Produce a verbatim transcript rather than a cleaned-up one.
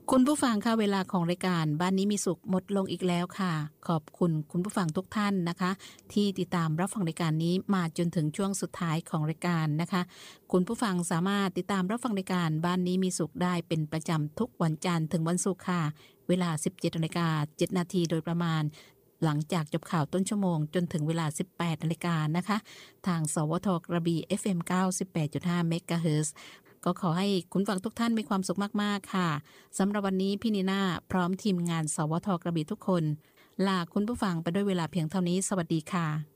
คุณผู้ฟังค่ะเวลาของรายการบ้านนี้มีสุขหมดลงอีกแล้วค่ะขอบคุณคุณผู้ฟังทุกท่านนะคะที่ติดตามรับฟังรายการนี้มาจนถึงช่วงสุดท้ายของรายการนะคะคุณผู้ฟังสามารถติดตามรับฟังรายการบ้านนี้มีสุขได้เป็นประจำทุกวันจันทร์ถึงวันศุกร์ค่ะเวลา สิบเจ็ดนาฬิกาเจ็ดนาทีโดยประมาณหลังจากจบข่าวต้นชั่วโมงจนถึงเวลา สิบแปดนาฬิกานะคะทางสวทกระบี่ เอฟ เอ็ม เก้าสิบแปดจุดห้า เมกะเฮิรตซ์ก็ขอให้คุณฟังทุกท่านมีความสุขมากๆค่ะสำหรับวันนี้พี่นีน่าพร้อมทีมงานสวทกระบี่ทุกคนลาคุณผู้ฟังไปด้วยเวลาเพียงเท่านี้สวัสดีค่ะ